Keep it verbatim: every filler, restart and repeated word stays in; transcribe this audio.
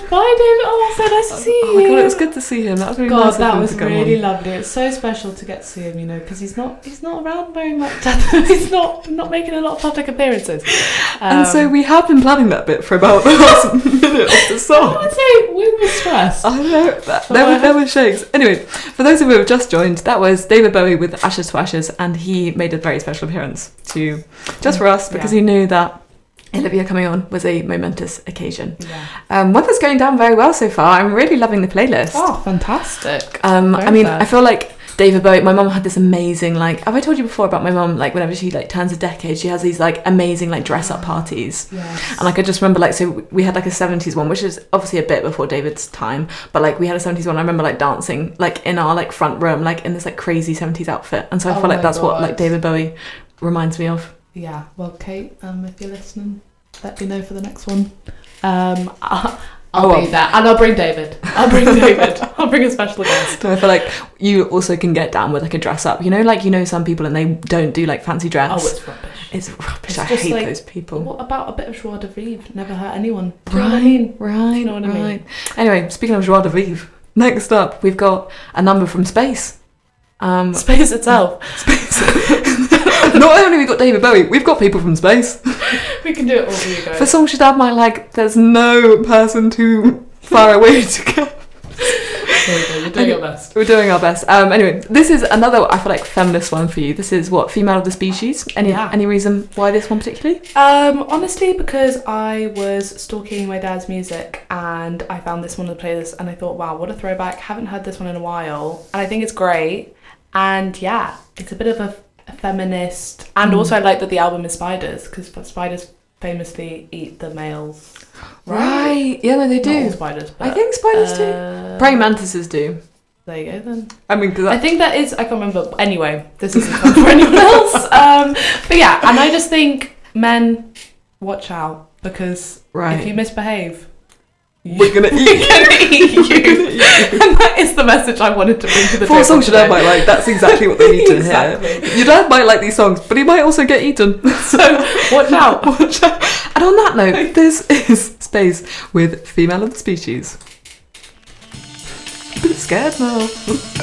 Bye, David. Oh, so nice to see oh you. my god, it was good to see him. That was really God, nice. that of him was to come really on. lovely. It's so special to get to see him, you know, because he's not he's not around very much. He's not not making a lot of public appearances. Um, And so we have been planning that bit for about the last minute of the I song. would say we were stressed. I know, that, there, were, there were shakes. Anyway, for those of you who have just joined, that was David Bowie with Ashes to Ashes, and he made a very special appearance to just for us because Yeah. he knew that Olivia coming on was a momentous occasion. Yeah. Um, weather's going down very well so far. I'm really loving the playlist. Oh, fantastic. Um, Very I mean, fair. I feel like David Bowie, my mum had this amazing, like, have I told you before about my mum, like, whenever she, like, turns a decade, she has these, like, amazing, like, dress-up parties. Yes. And, like, I just remember, like, so we had, like, a seventies one, which is obviously a bit before David's time, but, like, we had a seventies one, I remember, like, dancing, like, in our, like, front room, like, in this, like, crazy seventies outfit. And so I Oh feel like my that's what, God. like, David Bowie reminds me of. Yeah, well, Kate, um, if you're listening, let me know for the next one. Um, I'll, I'll Oh, be well. there, and I'll bring David. I'll bring David. I'll bring a special guest. So I feel like you also can get down with, like, a dress-up. You know, like, you know some people and they don't do, like, fancy dress. Oh, it's rubbish. It's rubbish. It's I just hate like- those people. What about a bit of joie de vivre? Never hurt anyone. Do you Right, know what I mean? right, Do you know what I mean? right. Anyway, speaking of joie de vivre, next up we've got a number from Space. Um, Space itself. Not only we got David Bowie, we've got people from Space. We can do it all for you guys. For songs should have my like, there's no person too far away to go. There you go, you're doing your best. We're doing our best. Um, anyway, this is another, I feel like, feminist one for you. This is what, Female of the Species. Any Yeah. any reason why this one particularly? Um, honestly, because I was stalking my dad's music and I found this one on the playlist and I thought, wow, what a throwback. Haven't heard this one in a while. And I think it's great. And yeah, it's a bit of a, a feminist. And Mm. also I like that the album is spiders because spiders famously eat the males. Right. Yeah, no, they Not all do. spiders, but, I think spiders do. uh, Praying mantises do. There you go then. I mean, because I think that is, I can't remember. Anyway, this isn't fun for anyone else. Um, but yeah, and I just think men, watch out because Right. if you misbehave, we're gonna eat we're gonna eat you. And that is the message I wanted to bring to the Four table songs your dad today. might like, that's exactly what they need to Exactly. hear. Your dad might like these songs, but he might also get eaten. So watch out. Watch out. And on that note, this is Space with Female of the Species. A bit scared now.